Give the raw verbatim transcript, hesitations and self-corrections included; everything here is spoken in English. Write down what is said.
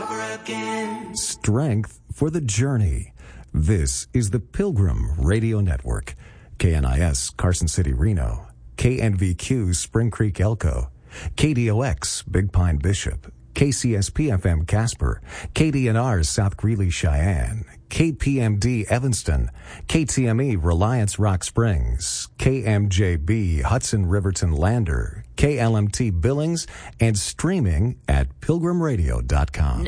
Strength for the journey. This is the Pilgrim Radio Network. K N I S Carson City, Reno. K N V Q Spring Creek, Elko. K D O X Big Pine, Bishop. K C S P F M Casper. K D N R South Greeley, Cheyenne. K P M D Evanston. K T M E Reliance Rock Springs. K M J B Hudson Riverton Lander. K L M T Billings, and streaming at pilgrim radio dot com.